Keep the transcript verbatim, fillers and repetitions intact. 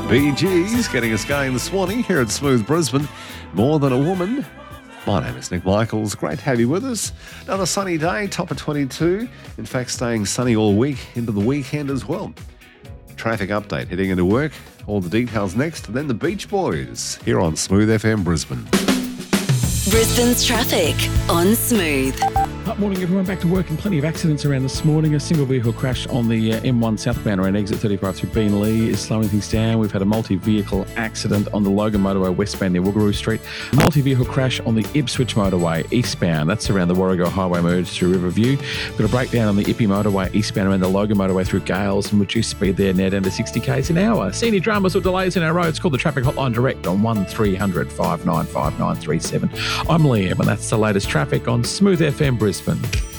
Bee Gees getting us going this morning here at Smooth Brisbane. More Than a Woman. My name is Nick Michaels. Great to have you with us. Another sunny day, top of twenty-two. In fact, staying sunny all week into the weekend as well. Traffic update, heading into work. All the details next. And then the Beach Boys here on Smooth F M Brisbane. Brisbane's traffic on Smooth. Good morning, everyone. Back to work and plenty of accidents around this morning. A single vehicle crash on the uh, M one southbound around exit thirty-five through Beenleigh is slowing things down. We've had a multi-vehicle accident on the Logan Motorway westbound near Woogaroo Street. A multi-vehicle crash on the Ipswich Motorway eastbound. That's around the Warrego Highway merge through Riverview. We've got a breakdown on the Ippy Motorway eastbound around the Logan Motorway through Gales and reduced speed there now down to sixty k's an hour. See any dramas or delays in our roads? Call the Traffic Hotline direct on one three hundred five nine five nine three seven. I'm Liam and that's the latest traffic on Smooth F M Brisbane.